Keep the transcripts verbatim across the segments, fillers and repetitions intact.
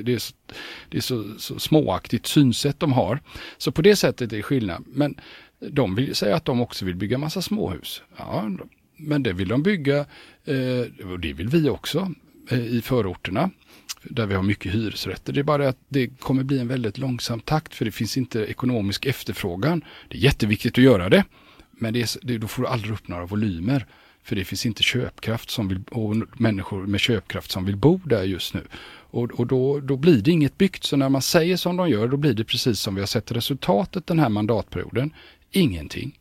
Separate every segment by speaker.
Speaker 1: det är, så, det är så, så småaktigt synsätt de har. Så på det sättet är det skillnad. Men de vill säga att de också vill bygga massa småhus. Ja, men det vill de bygga, eh, och det vill vi också, eh, i förorterna. Där vi har mycket hyresrätter. Det är bara att det kommer bli en väldigt långsam takt, för det finns inte ekonomisk efterfrågan. Det är jätteviktigt att göra det, men det är, det, då får du aldrig upp några volymer, för det finns inte köpkraft som vill, och människor med köpkraft som vill bo där just nu. Och, och då, då blir det inget byggt. Så när man säger som de gör, då blir det precis som vi har sett resultatet den här mandatperioden. Ingenting.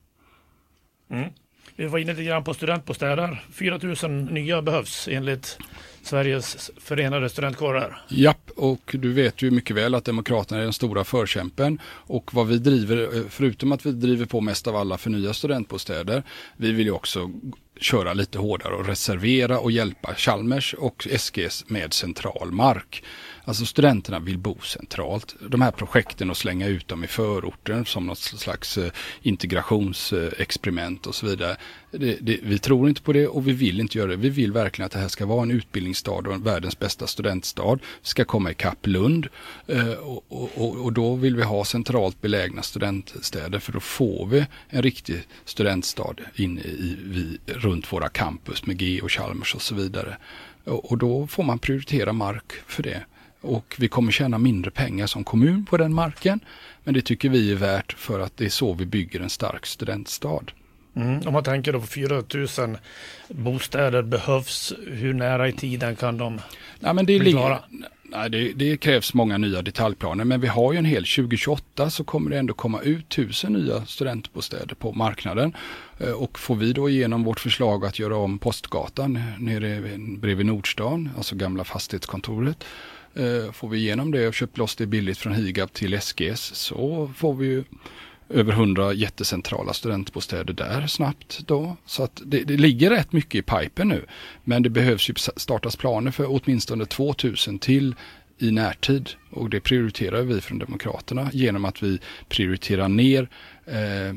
Speaker 2: Mm. Vi var inne lite grann på studentbostäder. fyra tusen nya behövs enligt Sveriges förenade studentkårer.
Speaker 1: Japp, och du vet ju mycket väl att Demokraterna är den stora förkämpen. Och vad vi driver, förutom att vi driver på mest av alla för nya studentbostäder, vi vill ju också köra lite hårdare och reservera och hjälpa Chalmers och S G S med central mark. Alltså studenterna vill bo centralt. De här projekten och slänga ut dem i förorten som något slags eh, integrationsexperiment och så vidare. Det, det, vi tror inte på det och vi vill inte göra det. Vi vill verkligen att det här ska vara en utbildningsstad och en världens bästa studentstad. Vi ska komma i kapp Lund eh, och, och, och då vill vi ha centralt belägna studentstäder, för då får vi en riktig studentstad inne i, vi, runt våra campus med G och Chalmers och så vidare. Och, och då får man prioritera mark för det. Och vi kommer tjäna mindre pengar som kommun på den marken. Men det tycker vi är värt, för att det är så vi bygger en stark studentstad.
Speaker 2: Mm, om man tänker då på fyra tusen bostäder behövs, hur nära i tiden kan de
Speaker 1: Nej, men det
Speaker 2: bli klara?
Speaker 1: Nej, det, det krävs många nya detaljplaner, men vi har ju en hel tjugo tjugoåtta så kommer det ändå komma ut tusen nya studentbostäder på marknaden. Och får vi då igenom vårt förslag att göra om Postgatan nere bredvid Nordstan, alltså gamla fastighetskontoret, får vi igenom det och köpt loss det billigt från Higab till S G S, så får vi ju över hundra jättecentrala studentbostäder där snabbt då. Så att det, det ligger rätt mycket i pipen nu. Men det behövs ju startas planer för åtminstone tvåtusen till i närtid. Och det prioriterar vi från Demokraterna genom att vi prioriterar ner eh,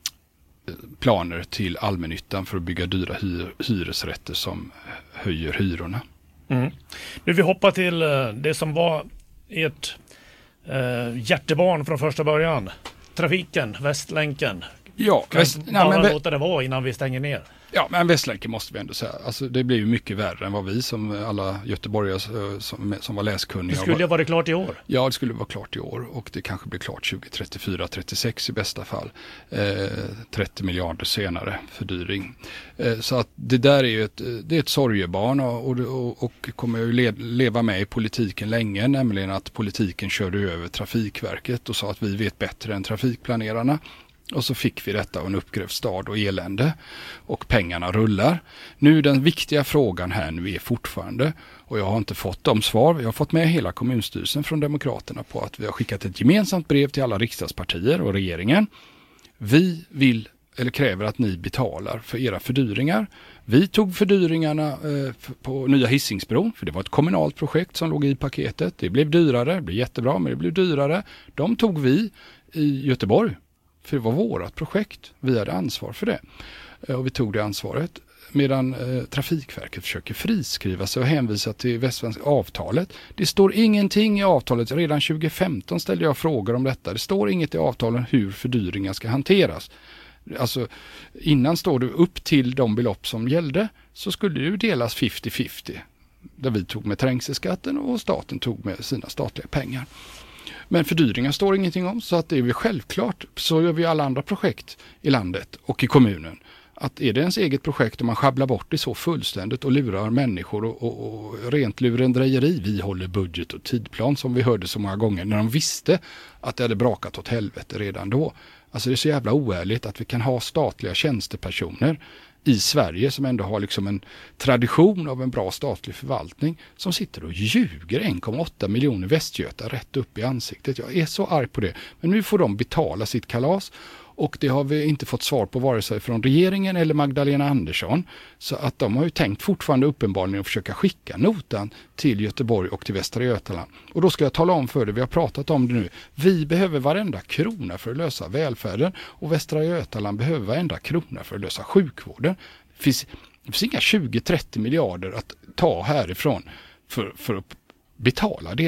Speaker 1: planer till allmännyttan för att bygga dyra hyr, hyresrätter som höjer hyrorna.
Speaker 2: Mm. Nu vi hoppar till det som var ert eh, hjärtebarn från första början. Trafiken, Västlänken.
Speaker 1: Ja,
Speaker 2: kan
Speaker 1: väst,
Speaker 2: bara
Speaker 1: nej, men,
Speaker 2: låta det vara innan vi stänger ner.
Speaker 1: Ja, men Västlänken måste vi ändå säga. Alltså, det blir ju mycket värre än vad vi som alla göteborgare som, som var läskunniga.
Speaker 2: Det skulle ju vara klart i år.
Speaker 1: Ja, det skulle vara klart i år och det kanske blir klart tjugo trettiofyra trettiosex i bästa fall. Eh, trettio miljarder senare fördyring. Eh, så att det där är ju ett, det är ett sorgebarn och, och, och kommer ju le, leva med i politiken länge, nämligen att politiken körde över Trafikverket och sa att vi vet bättre än trafikplanerarna. Och så fick vi detta och en uppgrävd stad och elände. Och pengarna rullar. Nu den viktiga frågan här nu är fortfarande, och jag har inte fått de svar. Jag har fått med hela kommunstyrelsen från Demokraterna på att vi har skickat ett gemensamt brev till alla riksdagspartier och regeringen. Vi vill eller kräver att ni betalar för era fördyringar. Vi tog fördyringarna eh, på nya Hisingsbron, för det var ett kommunalt projekt som låg i paketet. Det blev dyrare, det blev jättebra, men det blev dyrare. De tog vi i Göteborg. För det var vårat projekt. Vi hade ansvar för det. Och vi tog det ansvaret. Medan eh, Trafikverket försöker friskriva sig och hänvisa till västsvenska avtalet. Det står ingenting i avtalet. Redan tjugo femton ställde jag frågor om detta. Det står inget i avtalen hur fördyringar ska hanteras. Alltså innan står det upp till de belopp som gällde, så skulle det ju delas femtio femtio. Där vi tog med trängselskatten och staten tog med sina statliga pengar. Men fördyringar står ingenting om, så att det är väl självklart. Så gör vi alla andra projekt i landet och i kommunen. Att är det ens eget projekt och man schabblar bort det så fullständigt och lurar människor och, och, och rent lurendrejeri. Vi håller budget och tidplan som vi hörde så många gånger när de visste att det hade brakat åt helvete redan då. Alltså det är så jävla oärligt att vi kan ha statliga tjänstepersoner i Sverige som ändå har liksom en tradition av en bra statlig förvaltning som sitter och ljuger en komma åtta miljoner västgötar rätt upp i ansiktet. Jag är så arg på det. Men nu får de betala sitt kalas och det har vi inte fått svar på vare sig från regeringen eller Magdalena Andersson. Så att de har ju tänkt fortfarande uppenbarligen att försöka skicka notan till Göteborg och till Västra Götaland. Och då ska jag tala om för det, vi har pratat om det nu. Vi behöver varenda krona för att lösa välfärden och Västra Götaland behöver varenda krona för att lösa sjukvården. Det finns, det finns inga tjugo trettio miljarder att ta härifrån för, för att betala det.